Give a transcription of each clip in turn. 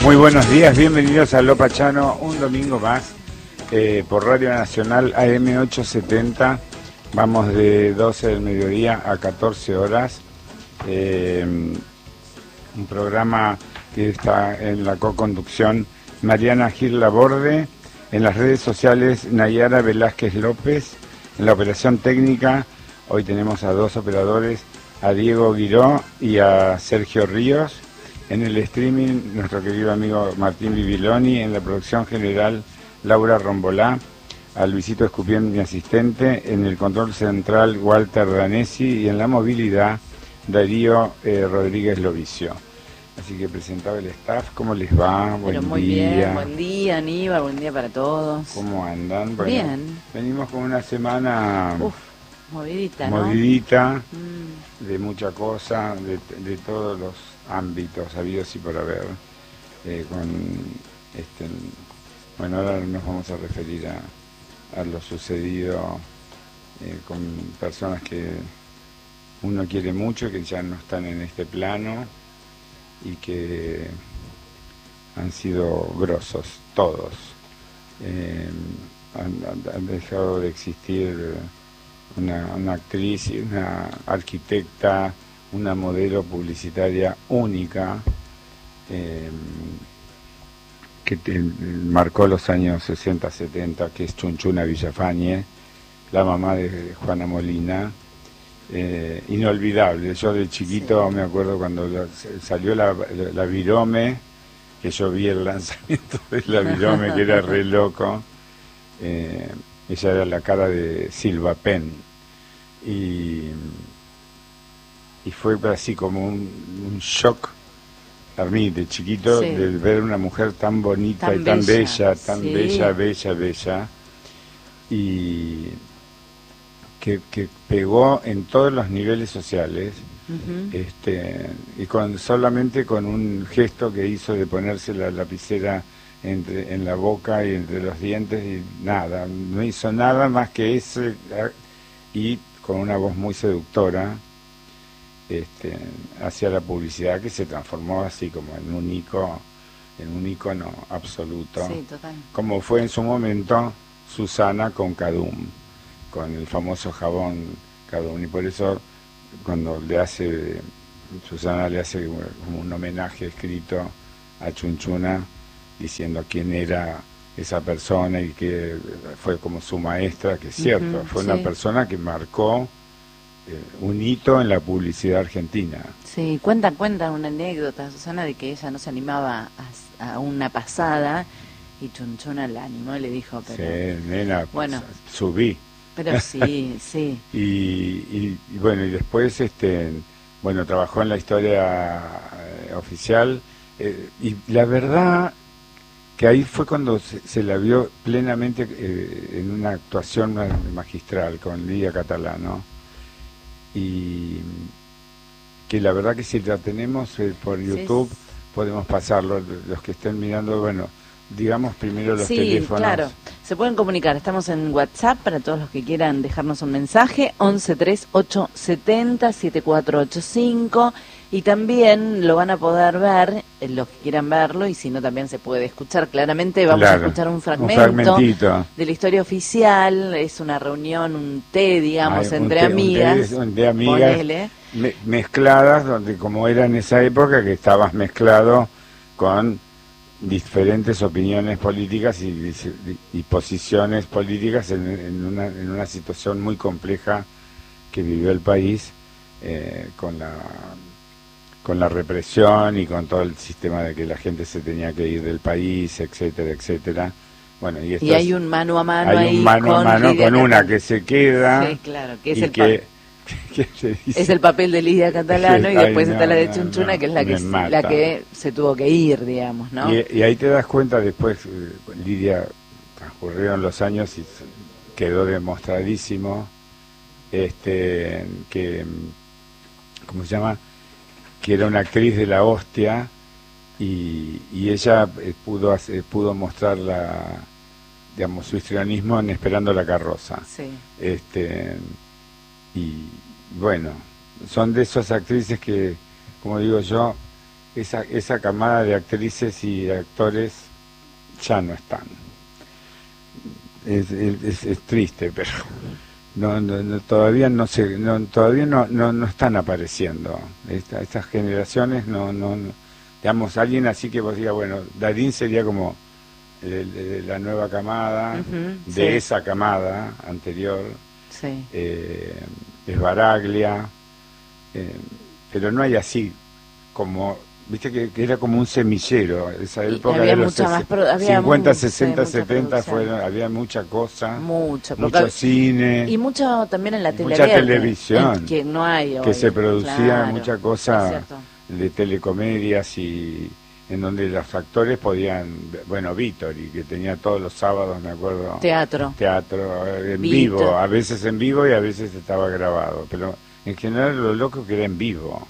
Muy buenos días, bienvenidos a Lo Pachano, un domingo más por Radio Nacional AM870. Vamos de 12 del mediodía a 14 horas. Un programa que está en la co-conducción Mariana Gil Laborde, en las redes sociales Nayara Velázquez López, en la operación técnica hoy tenemos a dos operadores, a Diego Guiró y a Sergio Ríos. En el streaming, nuestro querido amigo Martín Bibiloni, en la producción general, Laura Rombolá, a Luisito Escupien, mi asistente, en el control central, Walter Danesi, y en la movilidad, Darío Rodríguez Lovicio. Así que presentaba el staff, ¿cómo les va? Pero muy bien, buen día, Aníbal, buen día para todos. ¿Cómo andan? Bueno, bien. Venimos con una semana movidita, ¿no? Movidita, de mucha cosa, de todos los ámbitos habidos y por haber. Bueno, ahora nos vamos a referir a lo sucedido con personas que uno quiere mucho, que ya no están en este plano y que han sido grosos, todos. Han dejado de existir una actriz y una arquitecta, una modelo publicitaria única, que marcó los años 60-70, que es Chunchuna Villafañe, la mamá de Juana Molina. Inolvidable. Yo de chiquito me acuerdo cuando salió la Virome, que yo vi el lanzamiento de la Virome, que era re loco. Ella era la cara de Silva Penn, y fue así como un shock a mí de chiquito, sí, de ver una mujer tan bonita y tan bella, tan sí, bella, y que pegó en todos los niveles sociales. Y solamente con un gesto que hizo de ponerse la lapicera en la boca y entre los dientes, y nada, no hizo nada más que ese, y con una voz muy seductora hacia la publicidad, que se transformó así como en un ícono absoluto, sí, total, como fue en su momento Susana con Cadum, con el famoso jabón Cadum. Y por eso cuando Susana le hace como un homenaje escrito a Chunchuna, diciendo quién era esa persona y que fue como su maestra, que es cierto, fue sí, una persona que marcó un hito en la publicidad argentina. Sí, cuentan una anécdota, Susana, de que ella no se animaba a una pasada, y Chunchuna la animó y le dijo, pero... Sí, nena, bueno, subí. Pero sí, sí. y bueno, y después, trabajó en la historia oficial, y la verdad que ahí fue cuando se la vio plenamente en una actuación magistral con Lidia Catalano, y que la verdad que si la tenemos por YouTube, sí, podemos pasarlo, los que estén mirando, bueno, digamos primero los teléfonos. Claro, se pueden comunicar, estamos en WhatsApp para todos los que quieran dejarnos un mensaje, 1138707485, y también lo van a poder ver, los que quieran verlo, y si no también se puede escuchar claramente. Vamos a escuchar un fragmentito de la historia oficial. Es una reunión, un té, digamos, entre amigas, de amigas mezcladas, donde como era en esa época que estabas mezclado con diferentes opiniones políticas y posiciones políticas en una situación muy compleja que vivió el país, con la represión y con todo el sistema de que la gente se tenía que ir del país, etcétera, etcétera. Bueno, y hay un mano a mano con una que se queda, sí, claro, que es es el papel de Lidia Catalano, y después está la de Chunchuna, que es la que se tuvo que ir, digamos, ¿no? Y ahí te das cuenta después, Lidia, transcurrieron los años y quedó demostradísimo que, ¿cómo se llama?, que era una actriz de la hostia, y ella pudo mostrar su histrionismo en Esperando la carroza. Sí. Y bueno, son de esas actrices que, como digo yo, esa camada de actrices y actores ya no están. Es triste, pero todavía no están apareciendo. Estas generaciones no, digamos, alguien así que vos digas, bueno, Darín sería como de la nueva camada, de esa camada anterior, es Baraglia, pero no hay así como, viste que era como un semillero, esa época de los 50, 60, 70 había mucha cosa, mucho cine y mucho también en la mucha televisión que no hay hoy, que se producía mucha cosa de telecomedias y en donde los actores podían, bueno, Vittori, que tenía todos los sábados, me acuerdo, teatro en vivo, a veces en vivo y a veces estaba grabado, pero en general lo loco que era en vivo,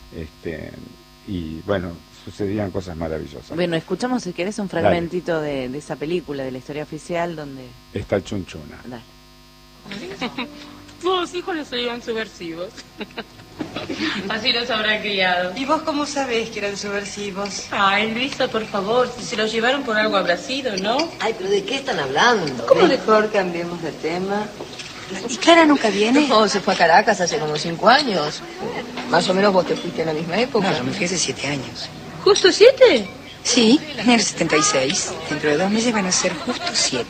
y bueno, sucedían cosas maravillosas. Bueno, escuchamos si querés un fragmentito de esa película, de la historia oficial, donde está Chunchuna. Dale. Tus hijos les salían subversivos. Así los habrá criado. ¿Y vos cómo sabés que eran subversivos? Ay, Luisa, por favor, si se los llevaron por algo habrá sido, ¿no? Ay, pero ¿de qué están hablando? ¿Cómo mejor cambiemos de tema? ¿Y Clara nunca viene? No, se fue a Caracas hace como 5 años. Más o menos vos te fuiste en la misma época. No, yo me fui hace 7 años. ¿Justo 7? Sí, en el 76. Dentro de 2 meses van a ser justo 7.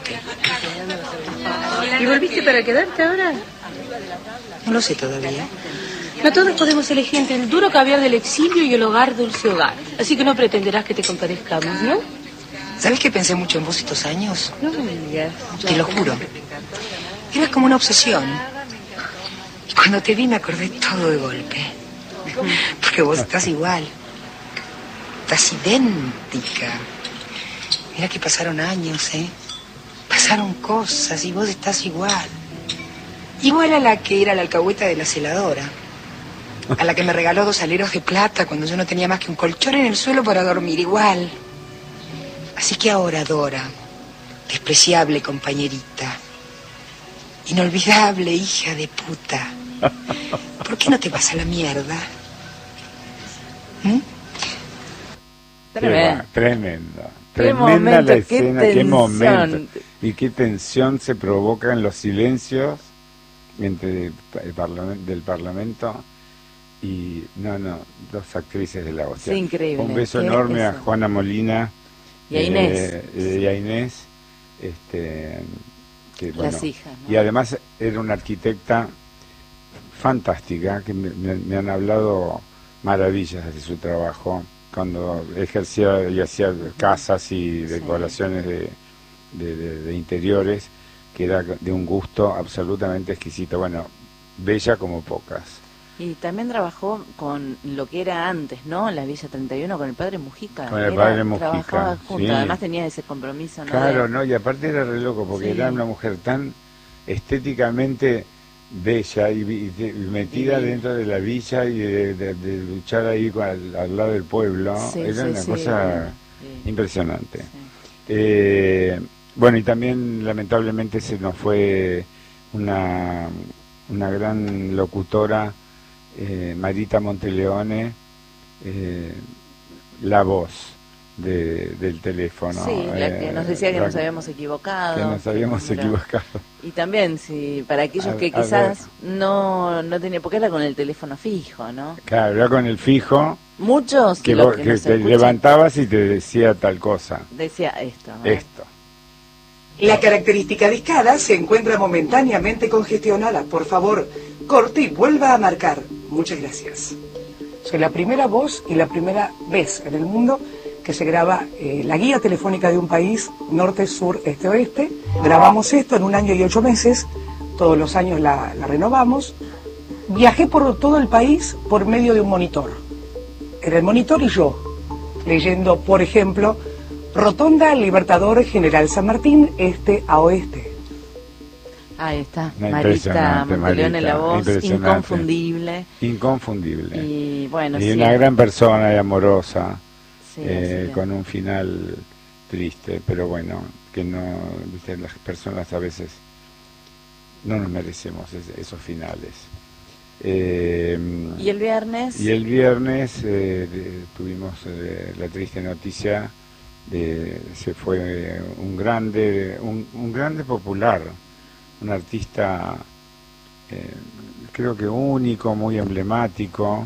¿Y volviste para quedarte ahora? No lo sé todavía. No todos podemos elegir entre el duro caviar del exilio y el hogar dulce hogar. Así que no pretenderás que te compadezcamos, ¿no? ¿Sabes que pensé mucho en vos estos años? No me digas. Te lo juro. Era como una obsesión. Y cuando te vi me acordé todo de golpe. Porque vos estás igual. Estás idéntica. Mira que pasaron años, ¿eh? Pasaron cosas y vos estás igual. Igual a la que era la alcahueta de la celadora. A la que me regaló 2 aleros de plata cuando yo no tenía más que un colchón en el suelo para dormir. Igual. Así que ahora, Dora, despreciable compañerita, inolvidable hija de puta, ¿por qué no te vas a la mierda? Tremenda la escena, qué momento y qué tensión se provoca en los silencios del Parlamento y 2 actrices de la hostia. Increíble. Un beso enorme a Juana Molina y a Inés, que, bueno, las hijas, ¿no? Y además era una arquitecta fantástica que me han hablado maravillas de su trabajo cuando ejercía y hacía casas y decoraciones de interiores, que era de un gusto absolutamente exquisito, bueno, bella como pocas. Y también trabajó con lo que era antes, ¿no? La Villa 31 con el padre Mujica. Con el padre Mujica, trabajaba junto, sí. Además tenía ese compromiso, ¿no? Claro, ¿no? Y aparte era re loco, porque era una mujer tan estéticamente bella y metida dentro de la villa y de luchar ahí al lado del pueblo. Era una cosa impresionante. Sí. Bueno, y también lamentablemente se nos fue una gran locutora, Marita Monteleone, la voz del teléfono. Sí, la que nos decía que nos habíamos equivocado. Que nos habíamos equivocado. Y también, para aquellos que quizás no tenían, porque era con el teléfono fijo, ¿no? Claro, era con el fijo. Muchos que te levantabas y te decía tal cosa. Decía esto. Esto. La característica discada se encuentra momentáneamente congestionada. Por favor, corte y vuelva a marcar. Muchas gracias. Soy la primera voz y la primera vez en el mundo que se graba la guía telefónica de un país, norte, sur, este, oeste. Grabamos esto en 1 año y 8 meses. Todos los años la renovamos. Viajé por todo el país por medio de un monitor. Era el monitor y yo, leyendo, por ejemplo, Rotonda Libertador General San Martín, este a oeste. Ahí está, Marita Monteleone, la voz inconfundible. Inconfundible. Y bueno, y una gran persona y amorosa, con un final triste, pero bueno, que no, viste, las personas a veces no nos merecemos esos finales. ¿Y el viernes? Y el viernes tuvimos la triste noticia de se fue un grande popular, un artista creo que único, muy emblemático,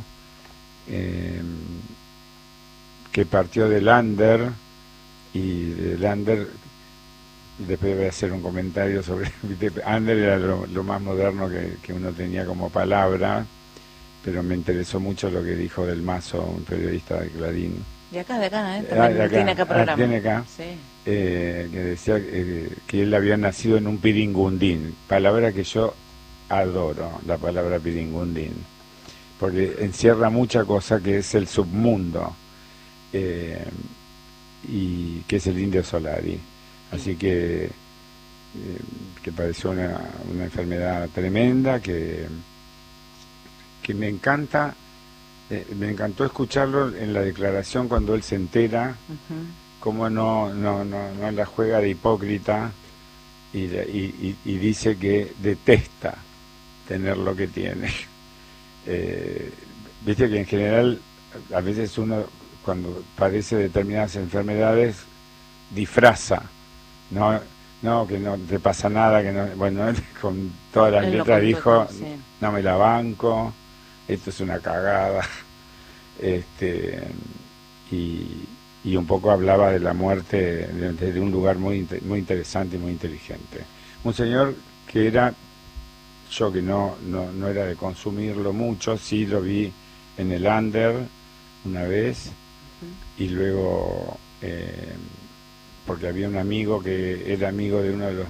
que partió del under, y del under después voy a hacer un comentario sobre under era lo más moderno que uno tenía como palabra, pero me interesó mucho lo que dijo Del Mazo, un periodista de Clarín. De acá, también tiene acá programa. Tiene acá, sí. Que decía que él había nacido en un piringundín, palabra que yo adoro, la palabra piringundín, porque encierra mucha cosa que es el submundo, y que es el Indio Solari. Así que padeció una enfermedad tremenda, que me encanta, me encantó escucharlo en la declaración cuando él se entera, cómo no la juega de hipócrita, y dice que detesta tener lo que tiene. Viste que en general a veces uno cuando padece determinadas enfermedades disfraza, no que no te pasa nada, que no, bueno, con todas las letras dijo, sí, no me la banco, esto es una cagada, y un poco hablaba de la muerte desde un lugar muy interesante y muy inteligente. Un señor que era, yo que no era de consumirlo mucho, sí lo vi en el under una vez, y luego porque había un amigo que era amigo de uno de los